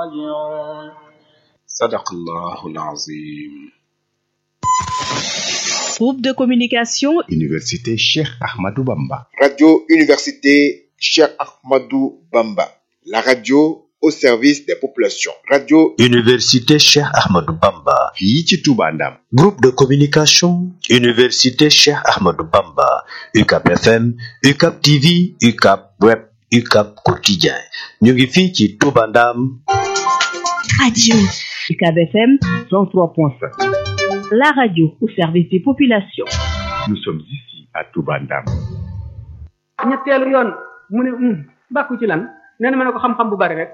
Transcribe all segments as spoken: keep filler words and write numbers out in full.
راجعون صدق الله العظيم. Groupe de communication Université Cheikh Ahmadou Bamba. Radio Université Cheikh Ahmadou Bamba. La radio au service des populations. Radio Université Cheikh Ahmadou Bamba. fii ci Touba Ndam. Groupe de communication Université Cheikh Ahmadou Bamba. U C A P F M, U C A P T V, U C A P Web, U C A P Quotidien. ñu ngi fii ci Touba Ndam. Radio U C A B F M cent trois point sept. la radio au service des populations. Nous sommes ici à Touba Ndam. ñetteelu yoon mu ne bàkku ci lan nee na ma ne ko xam-xam bu bari rek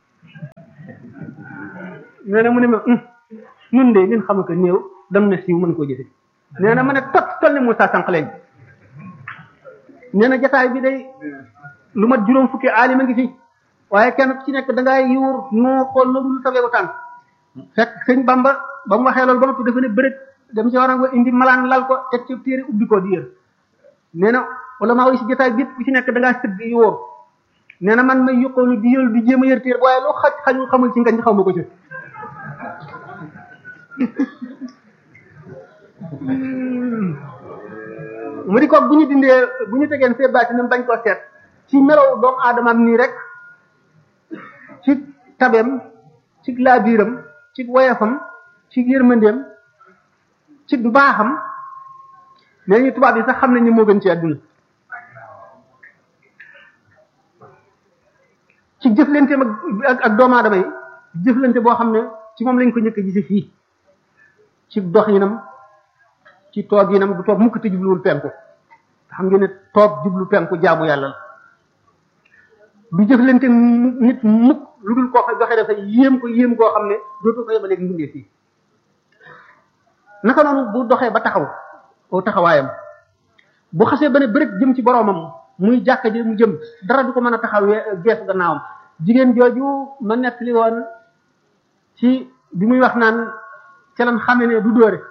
nee na mu ne ma ñun de ñun xam ko néew dem na siiw mën koo jëfe nee na ma ne tot toll ne Moussa sànq léegi nee na jataay bi day lu mat juróom fukki aalima ngi fi waaye kenn ku ci nekk da ngay yuur noo xool na dul saweewu tànk fekk sëñ Bamba ba mu waxee loolu ba noppi dafa ne bërët dem ci war a indi malaan lal ko teg ci téere ubbi ko di yër nee na wala maa si jotaay bi ku ci nekk da ngaa sëgg yuur nee na man may yuqoonu di yël di jéem a yër téere waaye loo xaj xajul xamul ci ngañ xaw ma ko ci mu di ko bu ñu dindee bu ñu tegeen fee baati nam bañ koo seet ci melow doomu aadamaam nii rek ci tabeem ci laabiiram ci woyafam ci yërmandeem ci baaxam nee ñu tubaab yi sax xam nañ ne moo gën ci àdduna ci jëflanteem ak ak doomu aadama yi jëflante boo xam ne ci moom lañ ko njëkk a gise fii ci doxinam ci toog yinam du toog mukk te jubluwul penku xam ngeen ne toog jublu penku jaamu yàlla la du jëflante nit mukk lu dul koo xam doxee dafa yéem ko yéem koo xam ne dootu ko yemaleeg mbindee fii naka noonu bu doxee ba taxaw aw taxawaayam bu xasee ba ne bërëg jëm ci boroomam muy jàkka ji mu jëm dara du ko mën a taxaw geesu gannaawam jigéen jooju ma nettali woon ci bi muy wax naan ca lan xame ne du dóore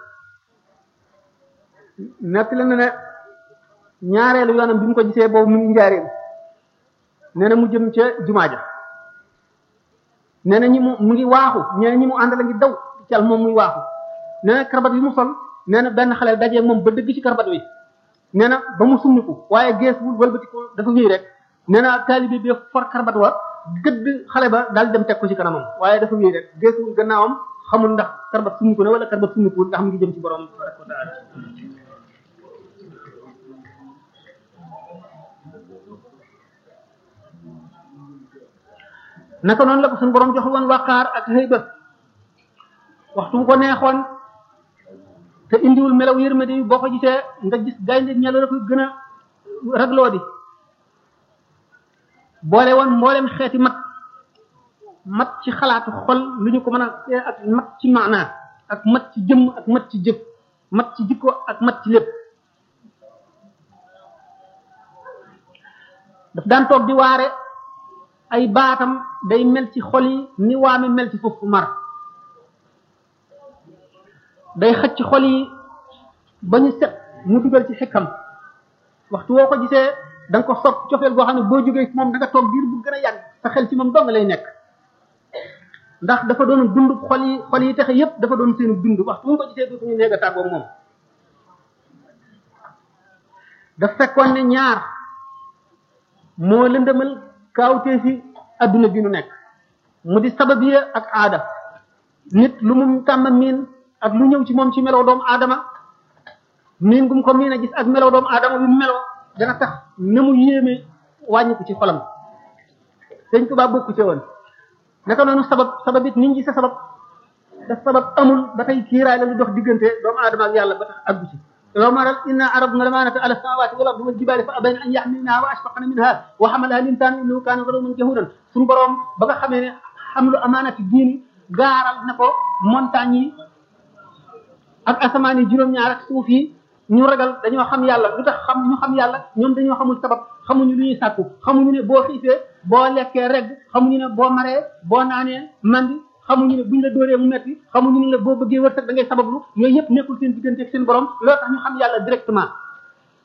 nettali na ne ñaareelu yoonam bi mu ko gisee boobu mu ngi njaareem nee na mu jëm ca jumaa ja nee na ñi mu mu ngi waaxu nee na ñi mu àndal a ngi daw cal moom muy waaxu nee na karbat yi mu sol nee na benn xale dajee moom ba dëgg ci karbat wi nee na ba mu summiku waaye gees bu wëlbatiku dafa wéy rek nee na taalibe bi for karbat wa gëdd xale ba daal dem teg ko ci kanamam waaye dafa wéy rek geesul gannaawam xamul ndax karbat summiku na wala karbat summiku ndax mu ngi jëm ci borom tabaraka wa taala naka noonu la ko suñu borom jox woon waqaar ak xëyba waxtu mu ko neexoon te indiwul melaw yërmande yi boo ko gisee nga gis gaynde ñela la koy gën a ragloo di boole woon mboolem xeeti mat mat ci xalaatu xol lu ñu ko mën a ak mat ci maanaa ak mat ci jëmm ak mat ci jëf mat ci jikko ak mat ci lépp daf daan toog di waare ay baatam day mel ci xol yi ni waame mel ci foofu mar day xëcc ci xol yi ba ñu set mu dugal ci xekkam waxtu woo ko gisee da nga ko sopp cofeel goo xam ne boo jógee ci moom da nga toog diir bu gën a yàgg sa xel ci moom dong lay nekk ndax dafa doon dund xol yi xol yi texe yépp dafa doon seenu dund waxtu mu ko gisee dootuñu neeg a tàggoo moom daf fekkoon ne ñaar moo lëndëmal kaawtee fi adduna bi nu nekk mu di sababiya ak aada nit lu mu tàmm miin ak lu ñëw ci moom ci melow doomu aadama miin gum ko miin a gis ak melow doomu aadama yu meloo dana tax na mu yéeme wàññi ko ci xolam sëñ Tuubaa bokku ci woon naka noonu sabab sabab it nit ñi sa sabab da sabab amul ba tey kiiraay la lu dox diggante doomu aadama ak yàlla ba tax aggu ci لو مرت إنا عرضنا الأمانة على السماوات والأرض والجبال فأبين أن يحملنها وأشفقن منها وحملها الإنسان إنه كان ظلوما جهولا سن بروم بغا خامي ne حمل أمانة الدين gaaral na ko montagne yi ak asamaan yi juróom-ñaar ak suuf yi ñu ragal dañoo xam yàlla lu tax xam ñu xam yàlla ñoom dañoo xamul sabab xamuñu lu ñuy sàkku xamuñu ne boo xiifee boo lekkee regg xamuñu ne boo maree boo naanee mandi xamuñu ne buñ la dóoree mu metti xamuñu ne la boo bëggee wërsëg da ngay sabablu yooyu yëpp nekkul seen diggante ak seen borom loolu tax ñu xam yàlla directement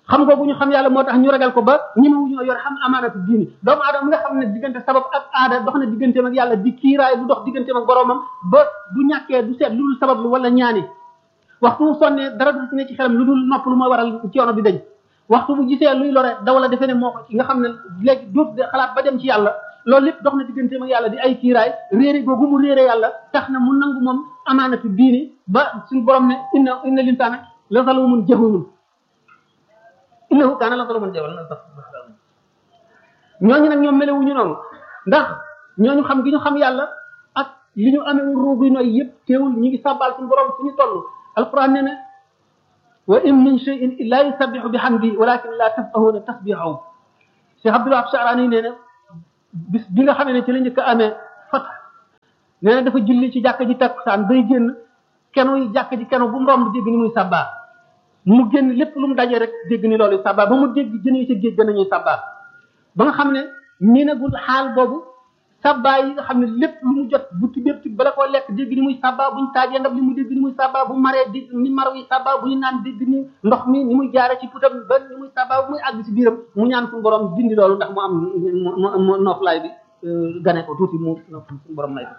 xam nga bu ñu xam yàlla moo tax ñu ragal ko ba ñemewuñoo yor xam amaanatu diini doomu aadama nga xam ne diggante sabab ak aada dox na digganteem ak yàlla di kiiraay bu dox digganteem ak boromam ba bu ñàkkee du seet lu dul sabab lu wala ñaani waxtu mu sonnee dara du ne ci xelam lu dul nopp lu ma waral coono bi dañ waxtu bu gisee luy lore daw la defe ne moo ko ci nga xam ne léegi dootu de xalaat ba dem ci yàlla loolu lépp dox na digganteem ak yàlla di ay kiiraay réere googu mu réere yàlla tax na mu nangu moom amaanatu diini ba suñu borom ne inna inna linsaana la zalumun jahuulun innahu kaana la zaluman jahuulan ñooñu nag ñoom melewuñu noonu ndax ñooñu xam gi ñu xam yàlla ak li ñu amee ruugu nooy yëpp teewul ñu ngi sàbbaal suñu borom fu ñu toll alquran nee na wa in min shay'in illa yusabbihu bihamdihi walakin la tafqahuna tasbihahum Cheikh Abdul Wahab Sha'rani nee na bis bi nga xamee ne ci la njëkk a amee fat nee na dafa julli ci jàkk ji takkusaan day génn kenu yi jàkk ji kenu bu mu romb dégg ni muy sàbbaa mu génn lépp lu mu dajee rek dégg ni loolu sàbbaa ba mu dégg jën yi ci géej gën a ñuy sàbbaa ba nga xam ne nii na gul xaal boobu sàbbaa yi nga xam ne lépp lu mu jot bu tibbee ci bala koo lekk dégg ni muy sàbbaa bu ñu taajee ndab li mu dégg ni muy sàbbaa bu maree dégg ni mar wi sàbbaa bu ñu naan dégg ni ndox mi ni muy jaare ci putam ba ni muy sàbbaa bu muy àgg ci biiram mu ñaan suñu borom dindi loolu ndax mu am mu noflaay bi gane ko tuuti mu suñu borom may ko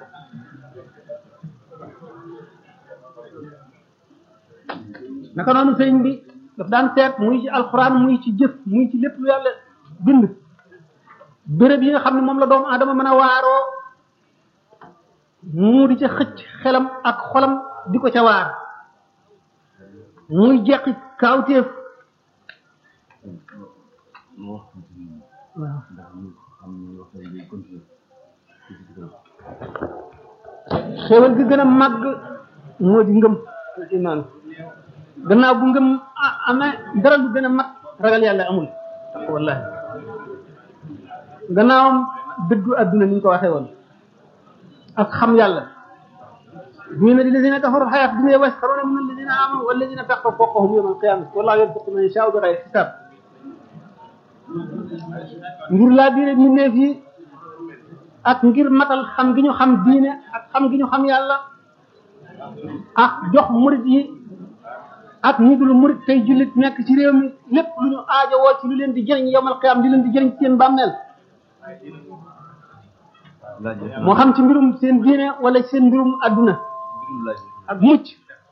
naka noonu sëñ bi daf daan seet muy ci alxuraan muy ci jëf muy ci lépp lu yàlla bind béréb yi nga xam ne moom la doomu aadama mën a waaroo mu di ca xëcc xelam ak xolam di ko ca waar muy jeqi kaawteef waaw xéewal gi gën a màgg moo di ngëm iman gannaaw bu ngëm amee dara lu gën a mat ragal yàlla amul wallahi gannaawam dëddu adduna ni ñu ko waxee woon ak xam yàlla dina di lazina kafaru xayaat dunya wasxaruna min alladina amanu walladina taqaw fawqahum yawma alqiyamah wallahu yarzuqu man yasha'u bi ghayri hisab ngir laa diine mbindeef yi ak ngir matal xam gi ñu xam diine ak xam gi ñu xam yàlla ak jox murid yi ak ñi dul murid tey jullit nekk ci réew mi lépp lu ñu aajowoo ci lu leen di jëriñ yawmal qiyaam di leen di jëriñ ci seen bàmmeel moo xam ci mbirum seen diine wala ci seen mbirum adduna ak mucc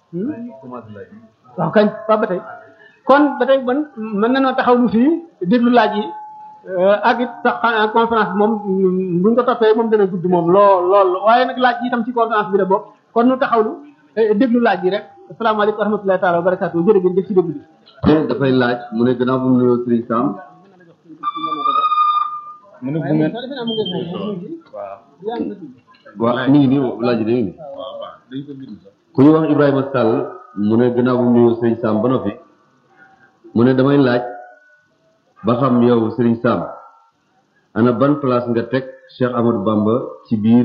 waaw kañ waaw ba tey kon ba tey ban mën nañoo taxaw lu fii déglu laaj yi ak it sax conférence bi moom buñ ko toppee moom dana gudd moom lool lool waaye nag laaj yi itam ci conférence bi da bokk kon nu taxawlu déglu laaj yi rek asalaamaaleykum wa rahmatullahi taala wa barakaatu jërëjëf jëf ci déglu bi dafay laaj mu ne gannaaw bu mu nuyoo Serigne Sam mu ne bu ngeen waaw mi ngi nii laaj yi dañu ni ku ñu wax Ibrahima Sall mu ne gannaaw bu mu nuyoo Serigne Sam ba noppi mu ne damay laaj ba xam yow Serigne Sam ana ban place nga teg Cheikh Ahmadou Bamba ci biir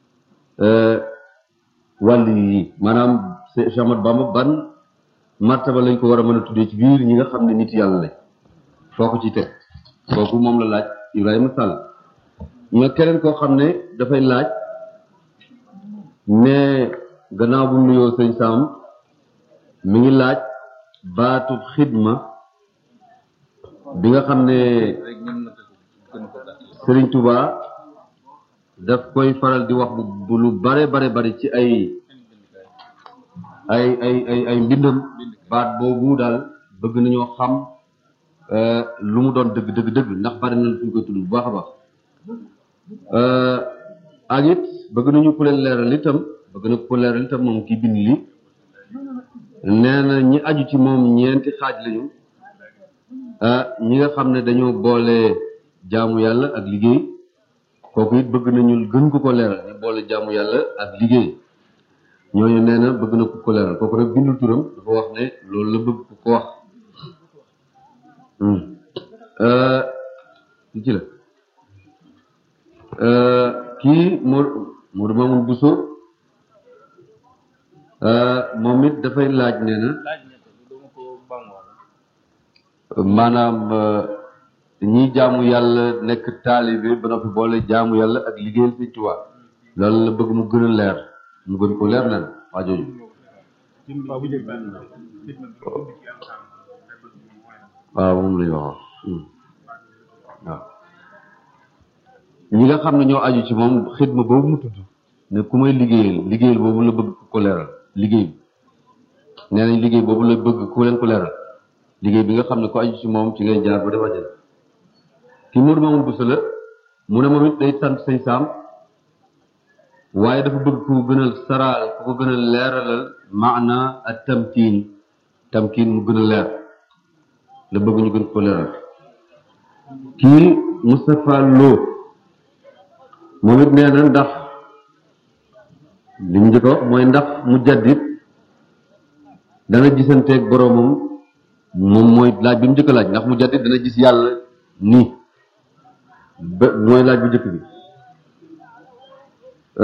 wàll yi maanaam Cheikh Ahmadou Bamba ban martaba lañ ko war a mën a tuddee ci biir ñi nga xam ne nit yàlla lañ foo ko ci teg kooku moom la laaj Ibrahima Sall ñu keneen koo xam ne dafay laaj ne gannaaw bu mu nuyoo Serigne Sam mi ngi laaj baatu xidma bi nga xam ne Serigne Touba daf koy faral di wax bu lu bare bare bare ci ay ay ay ay ay mbindam baat boobu daal bëgg nañoo xam lu mu doon dëgg dëgg dëgg ndax bari na fu ñu koy tudd bu baax a baax ak it bëgg nañu ku leen leeral itam bëgg na ku leeral itam moom kii bind li nee na ñi aju ci moom ñeenti xaaj lañu ñi nga xam ne dañoo boole jaamu yàlla ak liggéey kooku it bëgg nañu gën ko ko leeral ñu boole jaamu yàlla ak liggéey ñooñu nee na bëgg na ko ko leeral kooku rek bindul turam dafa wax ne loolu la bëgg ko ko wax li ci la kii moo Modou Mamoun Bousso moom it dafay laaj nee na maanaam ñi jaamu yàlla nekk taalibe ba noppi boole jaamu yàlla ak liggéeyal Sëñ Tuubaa loolu la bëgg mu gën a leer mu gën ko leer leen waa jooju waaw moom lañu wax waaw ñi nga xam ne ñoo aju ci moom xidma boobu mu tudd ne ku may liggéeyal liggéeyal boobu la bëgg ko leeral liggéey bi nee nañ liggéey boobu la bëgg ku leen ko leeral liggéey bi nga xam ne ku aju ci moom ci ngay jaar ba dem àjjana kii Modou Mamoun Bousso la mu ne moom it day sant sëñ Saam waaye dafa bëgg ku gën a saraal ku ko gën a leeralal maana ak tamkiin tamkiin mu gën a leer la bëgg ñu gën ko leeral kii Moustapha Lo moom it nee na ndax li mu njëkk a wax mooy ndax mu jaddit dana gisanteeg boroomam moom mooy laaj bi mu njëkk a laaj ndax mu jaddit dana gis yàlla nii ba mooy laaj bu njëkk bi